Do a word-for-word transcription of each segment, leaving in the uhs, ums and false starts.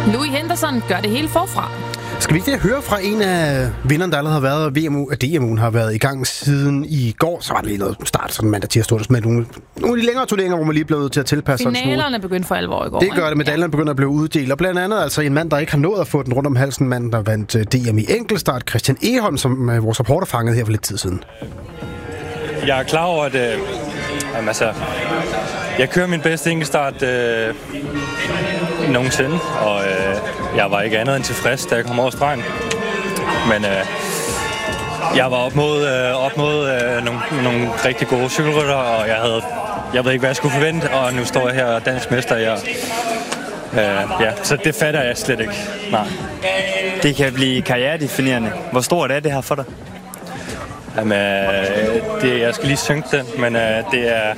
Louis Henderson gør det hele forfra. Skal vi ikke høre fra en af vinderne, der allerede har været, V M U, D M U'en har været i gang siden i går, så var det lige noget start, sådan mandag tirsdag med nogle, nogle af de længere turneringer, hvor man lige er blevet til at tilpasse sig. Finalerne begyndte for alvor i går. Det gør det, medaljerne begynder at blive uddelt, og blandt andet altså en mand, der ikke har nået at få den rundt om halsen, mand, der vandt D M i enkeltstart, Christian Egholm, som vores reporter fangede her for lidt tid siden. Jeg er klar over, at øh, jamen, altså, jeg kører min bedste enkeltstart øh, nogensinde, og øh, jeg var ikke andet end tilfreds, da jeg kom over stregen. Men øh, jeg var op mod, øh, op mod øh, nogle, nogle rigtig gode cykelrytter, og jeg havde, jeg ved ikke, hvad jeg skulle forvente, og nu står jeg her og dansk mester. Jeg, øh, ja, så det fatter jeg slet ikke. Nej. Det kan blive karrieredefinerende. Hvor stort er det her for dig? Jamen, det, jeg skal lige synge den, men uh, det er...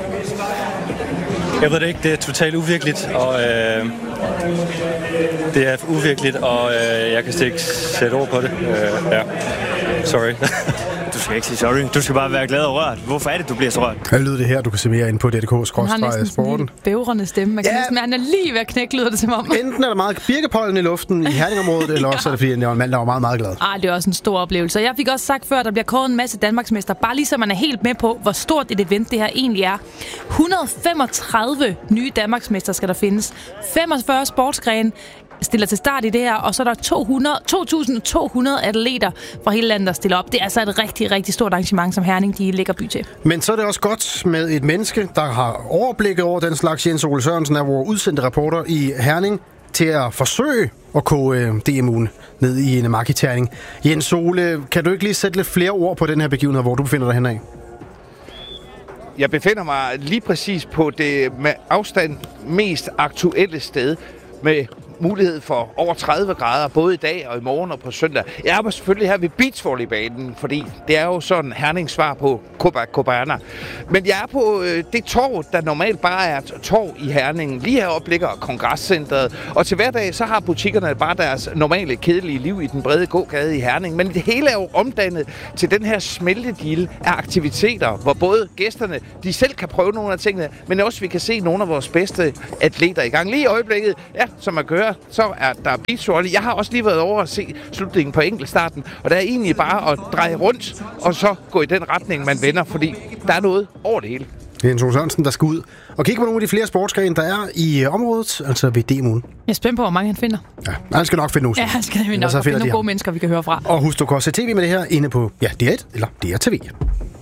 Jeg ved det ikke, det er totalt uvirkeligt, og uh, det er uvirkeligt, og uh, jeg kan slet ikke sætte ord på det. Uh, ja, sorry. Du skal ikke sige sorry. Du skal bare være glad og rørt. Hvorfor er det, du bliver så rørt? Hvad lyder det her? Du kan se mere ind på D D K skråstreg sporten. Han har næsten sådan en bævrende stemme. Man kan ja. næsten, han er lige ved at knække, lyder det som om. Enten er der meget birkepollen i luften i Herningområdet, eller også er det, fordi det var en mand, der var meget, meget glad. Ah, det er også en stor oplevelse. Jeg fik også sagt før, at der bliver kåret en masse Danmarksmester. Bare lige så man er helt med på, hvor stort et event det her egentlig er. et hundrede og femogtredive nye Danmarksmester skal der findes. femogfyrre sportsgrene stiller til start i det her, og så er der to hundrede, to tusind to hundrede atleter fra hele landet, der stiller op. Det er altså et rigtig, rigtig stort arrangement, som Herning de lægger by til. Men så er det også godt med et menneske, der har overblikket over den slags. Jens Ole Sørensen er vores udsendte reporter i Herning til at forsøge at koge D M U'en ned i en markiterning. Jens Ole, kan du ikke lige sætte lidt flere ord på den her begivenhed, hvor du befinder dig henad? Jeg befinder mig lige præcis på det med afstand mest aktuelle sted, med mulighed for over tredive grader, både i dag og i morgen og på søndag. Jeg er selvfølgelig her ved beachvolleybanen, fordi det er jo sådan Hernings svar på Copacabana. Men jeg er på øh, det torv, der normalt bare er et torv i Herning. Lige heroppe ligger Kongresscentret, og til hverdag så har butikkerne bare deres normale, kedelige liv i den brede gågade i Herning. Men det hele er jo omdannet til den her smeltedil af aktiviteter, hvor både gæsterne, de selv kan prøve nogle af tingene, men også vi kan se nogle af vores bedste atleter i gang. Lige i øjeblikket, ja, som man kører, så er der beachvolley. Jeg har også lige været over at se slutningen på enkeltstarten, og der er egentlig bare at dreje rundt, og så gå i den retning, man vender, fordi der er noget over det hele. Jens Ole Sørensen, der skal ud og kigge på nogle af de flere sportsgrene, der er i området, altså ved D M U'en. Jeg er spændt på, hvor mange han finder. Ja, han skal nok finde nogen. Ja, han skal nok finde nogle gode mennesker, vi kan høre fra. Og husk, du kan også se tv med det her inde på ja, D R et eller D R T V.